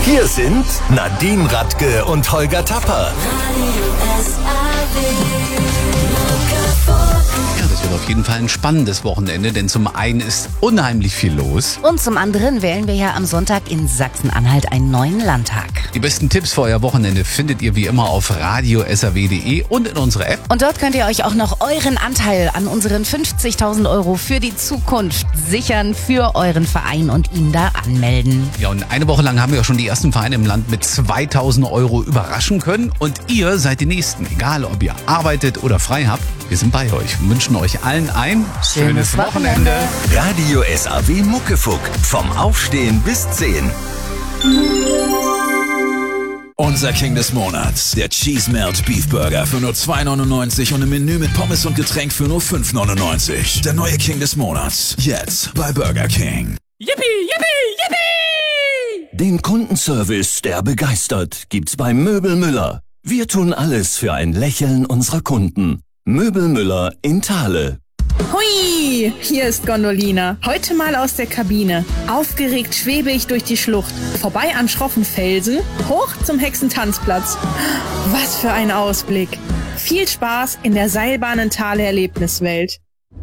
Hier sind Nadine Radke und Holger Tapper. Ja, das wird auf jeden Fall ein spannendes Wochenende, denn zum einen ist unheimlich viel los. Und zum anderen wählen wir ja am Sonntag in Sachsen-Anhalt einen neuen Landtag. Die besten Tipps für euer Wochenende findet ihr wie immer auf radio.srw.de und in unserer App. Und dort könnt ihr euch auch noch euren Anteil an unseren 50.000 Euro für die Zukunft sichern, für euren Verein und ihn da anmelden. Ja, und eine Woche lang haben wir auch schon die ersten Vereine im Land mit 2.000 Euro überraschen können. Und ihr seid die Nächsten, egal ob ihr arbeitet oder frei habt. Wir sind bei euch und wünschen euch allen ein schönes Wochenende. Radio SAW Muckefuck. Vom Aufstehen bis 10. Unser King des Monats, der Cheese Melt Beef Burger für nur 2,99 und ein Menü mit Pommes und Getränk für nur 5,99. Der neue King des Monats, jetzt bei Burger King. Yippie, yippie, yippie! Den Kundenservice, der begeistert, gibt's bei Möbel Müller. Wir tun alles für ein Lächeln unserer Kunden. Möbel Müller in Thale. Hui, hier ist Gondolina. Heute mal aus der Kabine. Aufgeregt schwebe ich durch die Schlucht. Vorbei an schroffen Felsen, hoch zum Hexentanzplatz. Was für ein Ausblick. Viel Spaß in der Seilbahn Thale Erlebniswelt.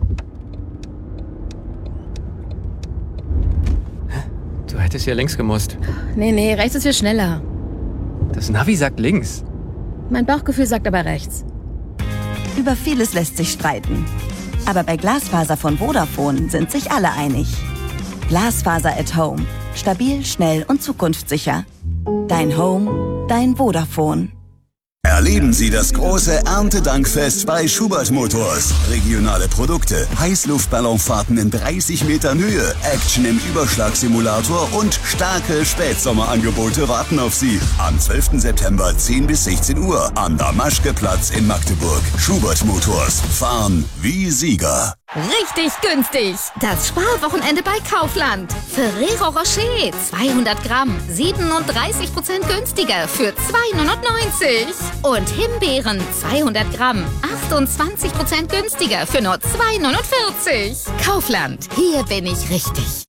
Du hättest hier links gemusst. Nee, rechts ist viel schneller. Das Navi sagt links. Mein Bauchgefühl sagt aber rechts. Über vieles lässt sich streiten. Aber bei Glasfaser von Vodafone sind sich alle einig. Glasfaser at Home. Stabil, schnell und zukunftssicher. Dein Home, dein Vodafone. Erleben Sie das große Erntedankfest bei Schubert Motors. Regionale Produkte, Heißluftballonfahrten in 30 Metern Höhe, Action im Überschlagsimulator und starke Spätsommerangebote warten auf Sie. Am 12. September 10 bis 16 Uhr am Damaschke-Platz in Magdeburg. Schubert Motors. Fahren wie Sieger. Richtig günstig. Das Sparwochenende bei Kaufland. Ferrero Rocher 200 Gramm 37% günstiger für 2,99. Und Himbeeren 200 Gramm 28% günstiger für nur 2,49. Kaufland. Hier bin ich richtig.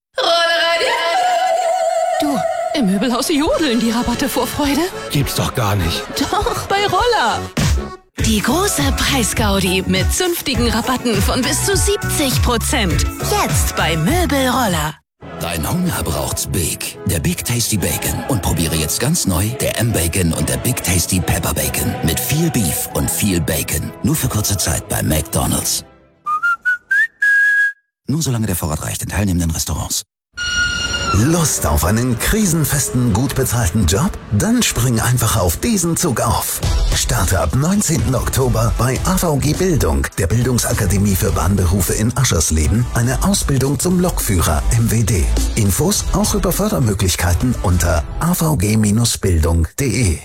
Du, im Möbelhaus jodeln die Rabatte vor Freude. Gibt's doch gar nicht. Doch, bei Roller. Die große Preisgaudi mit zünftigen Rabatten von bis zu 70%. Jetzt bei Möbelroller. Dein Hunger braucht's Big. Der Big Tasty Bacon. Und probiere jetzt ganz neu der M-Bacon und der Big Tasty Pepper Bacon. Mit viel Beef und viel Bacon. Nur für kurze Zeit bei McDonald's. Nur solange der Vorrat reicht in teilnehmenden Restaurants. Lust auf einen krisenfesten, gut bezahlten Job? Dann spring einfach auf diesen Zug auf. Starte ab 19. Oktober bei AVG Bildung, der Bildungsakademie für Bahnberufe in Aschersleben, eine Ausbildung zum Lokführer MWD. Infos auch über Fördermöglichkeiten unter avg-bildung.de.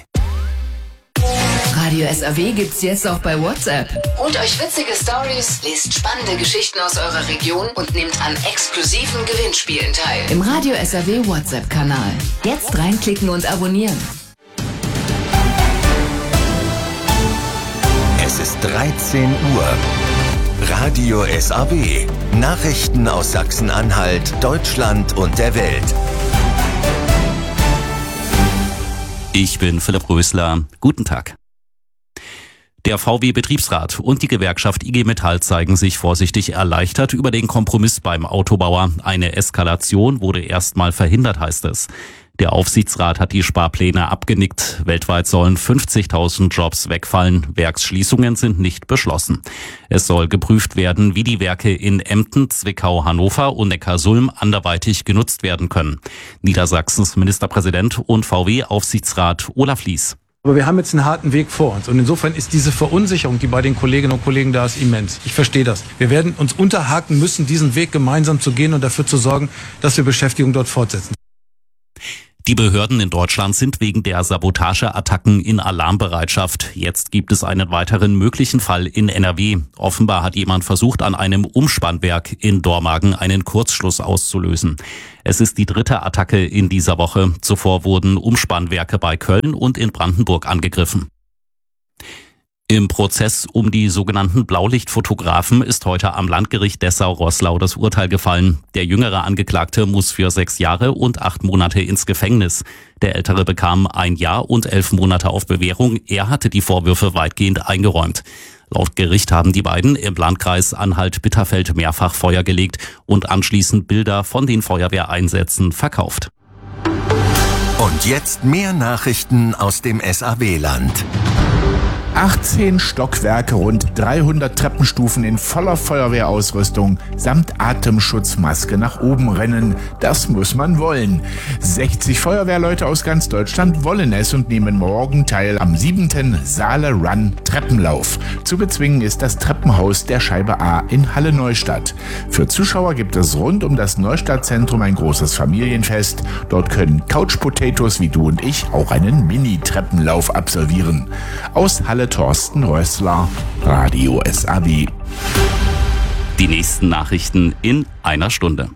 Radio SAW gibt's jetzt auch bei WhatsApp. Holt euch witzige Stories, lest spannende Geschichten aus eurer Region und nehmt an exklusiven Gewinnspielen teil. Im Radio SAW WhatsApp-Kanal. Jetzt reinklicken und abonnieren. Es ist 13 Uhr. Radio SAW. Nachrichten aus Sachsen-Anhalt, Deutschland und der Welt. Ich bin Philipp Rösler. Guten Tag. Der VW-Betriebsrat und die Gewerkschaft IG Metall zeigen sich vorsichtig erleichtert über den Kompromiss beim Autobauer. Eine Eskalation wurde erstmal verhindert, heißt es. Der Aufsichtsrat hat die Sparpläne abgenickt. Weltweit sollen 50.000 Jobs wegfallen. Werksschließungen sind nicht beschlossen. Es soll geprüft werden, wie die Werke in Emden, Zwickau, Hannover und Neckarsulm anderweitig genutzt werden können. Niedersachsens Ministerpräsident und VW-Aufsichtsrat Olaf Lies. Aber wir haben jetzt einen harten Weg vor uns. Und insofern ist diese Verunsicherung, die bei den Kolleginnen und Kollegen da ist, immens. Ich verstehe das. Wir werden uns unterhaken müssen, diesen Weg gemeinsam zu gehen und dafür zu sorgen, dass wir Beschäftigung dort fortsetzen. Die Behörden in Deutschland sind wegen der Sabotageattacken in Alarmbereitschaft. Jetzt gibt es einen weiteren möglichen Fall in NRW. Offenbar hat jemand versucht, an einem Umspannwerk in Dormagen einen Kurzschluss auszulösen. Es ist die dritte Attacke in dieser Woche. Zuvor wurden Umspannwerke bei Köln und in Brandenburg angegriffen. Im Prozess um die sogenannten Blaulichtfotografen ist heute am Landgericht Dessau-Roßlau das Urteil gefallen. Der jüngere Angeklagte muss für 6 Jahre und 8 Monate ins Gefängnis. Der ältere bekam 1 Jahr und 11 Monate auf Bewährung. Er hatte die Vorwürfe weitgehend eingeräumt. Laut Gericht haben die beiden im Landkreis Anhalt-Bitterfeld mehrfach Feuer gelegt und anschließend Bilder von den Feuerwehreinsätzen verkauft. Und jetzt mehr Nachrichten aus dem SAW-Land. 18 Stockwerke, rund 300 Treppenstufen in voller Feuerwehrausrüstung samt Atemschutzmaske nach oben rennen. Das muss man wollen. 60 Feuerwehrleute aus ganz Deutschland wollen es und nehmen morgen teil am 7. Saale Run Treppenlauf. Zu bezwingen ist das Treppenhaus der Scheibe A in Halle-Neustadt. Für Zuschauer gibt es rund um das Neustadtzentrum ein großes Familienfest. Dort können Couch-Potatoes wie du und ich auch einen Mini-Treppenlauf absolvieren. Aus Halle Thorsten Rössler, Radio SAW. Die nächsten Nachrichten in einer Stunde.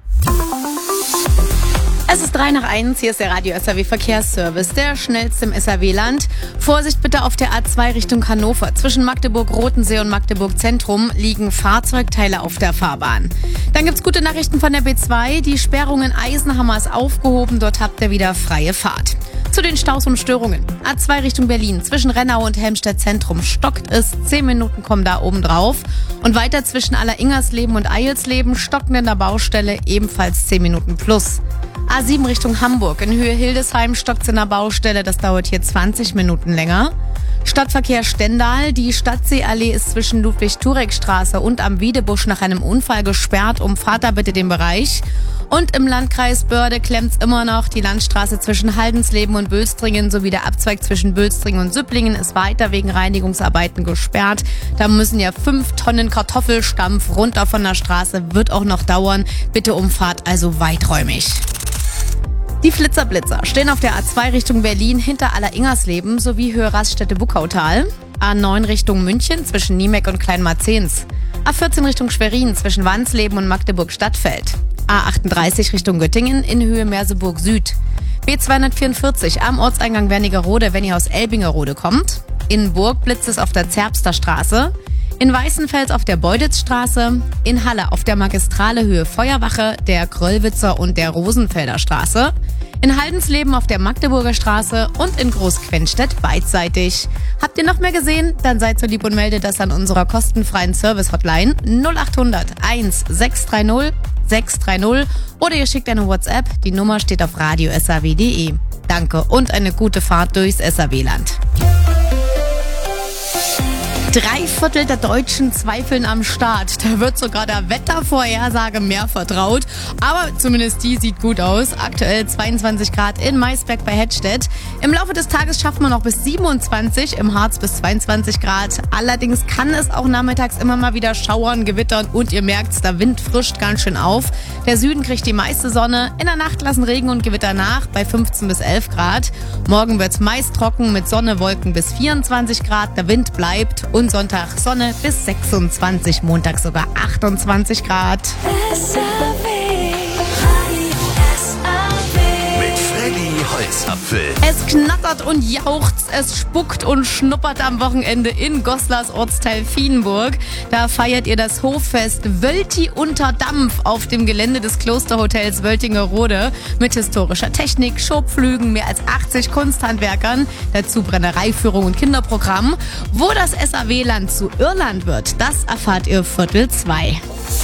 Es ist 3:03, hier ist der Radio SAW Verkehrsservice, der schnellste im SAW-Land. Vorsicht bitte auf der A2 Richtung Hannover. Zwischen Magdeburg-Rotensee und Magdeburg-Zentrum liegen Fahrzeugteile auf der Fahrbahn. Dann gibt's gute Nachrichten von der B2. Die Sperrung in Eisenhammer ist aufgehoben, dort habt ihr wieder freie Fahrt. Zu den Staus und Störungen. A2 Richtung Berlin. Zwischen Rennau und Helmstedt Zentrum stockt es. 10 Minuten kommen da oben drauf. Und weiter zwischen Alleringersleben und Eilsleben stocken in der Baustelle ebenfalls 10 Minuten plus. A7 Richtung Hamburg. In Höhe Hildesheim stockt's in der Baustelle. Das dauert hier 20 Minuten länger. Stadtverkehr Stendal. Die Stadtseeallee ist zwischen Ludwig-Turek-Straße und am Wiedebusch nach einem Unfall gesperrt. Umfahrt da bitte den Bereich. Und im Landkreis Börde klemmt's immer noch. Die Landstraße zwischen Haldensleben und Bülstringen sowie der Abzweig zwischen Bülstringen und Süpplingen ist weiter wegen Reinigungsarbeiten gesperrt. Da müssen ja 5 Tonnen Kartoffelstampf runter von der Straße. Wird auch noch dauern. Bitte Umfahrt also weiträumig. Die Flitzerblitzer stehen auf der A2 Richtung Berlin hinter Alleringersleben sowie Höhe Raststätte-Buckautal. A9 Richtung München zwischen Niemeck und Kleinmarzens. A14 Richtung Schwerin zwischen Wansleben und Magdeburg-Stadtfeld. A38 Richtung Göttingen in Höhe Merseburg Süd. B244 am Ortseingang Wernigerode, wenn ihr aus Elbingerode kommt. In Burg blitzt es auf der Zerbster Straße. In Weißenfels auf der Beuditzstraße, in Halle auf der Magistrale Höhe Feuerwache, der Gröllwitzer und der Rosenfelder Straße, in Haldensleben auf der Magdeburger Straße und in Großquenstedt beidseitig. Habt ihr noch mehr gesehen? Dann seid so lieb und meldet das an unserer kostenfreien Service-Hotline 0800 1630 630 oder ihr schickt eine WhatsApp. Die Nummer steht auf radiosaw.de. Danke und eine gute Fahrt durchs SAW-Land. 3/4 der Deutschen zweifeln am Start. Da wird sogar der Wettervorhersage mehr vertraut. Aber zumindest die sieht gut aus. Aktuell 22 Grad in Maisberg bei Hettstedt. Im Laufe des Tages schafft man noch bis 27, im Harz bis 22 Grad. Allerdings kann es auch nachmittags immer mal wieder schauern, gewittern und ihr merkt's, der Wind frischt ganz schön auf. Der Süden kriegt die meiste Sonne. In der Nacht lassen Regen und Gewitter nach bei 15 bis 11 Grad. Morgen wird's meist trocken mit Sonne, Wolken bis 24 Grad. Der Wind bleibt und Sonntag Sonne bis 26, Montag sogar 28 Grad. Mit Freddy Holzapfel. Es knattert und jauchzt, es spuckt und schnuppert am Wochenende in Goslars Ortsteil Vienburg. Da feiert ihr das Hoffest Wölti unter Dampf auf dem Gelände des Klosterhotels Wöltingerode mit historischer Technik, Schubflügen, mehr als 80 Kunsthandwerkern, dazu Brennereiführung und Kinderprogramm. Wo das SAW-Land zu Irland wird, das erfahrt ihr 13:45.